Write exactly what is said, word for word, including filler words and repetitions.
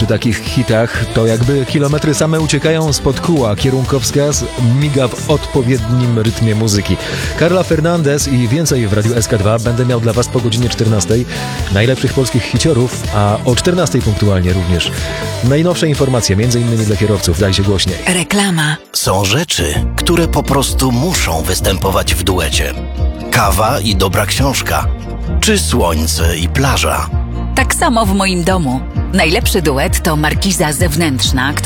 przy takich hitach to jakby kilometry same uciekają spod kóła. Kierunkowskaz miga w odpowiednim rytmie muzyki. Carla Fernandez i więcej w Radiu S K dwa. Będę miał dla Was po godzinie czternastej najlepszych polskich hiciorów, a o czternastej punktualnie również najnowsze informacje, między innymi dla kierowców. Dajcie głośniej. Reklama. Są rzeczy, które po prostu muszą występować w duecie. Kawa i dobra książka, czy słońce i plaża. Tak samo w moim domu. Najlepszy duet to markiza zewnętrzna,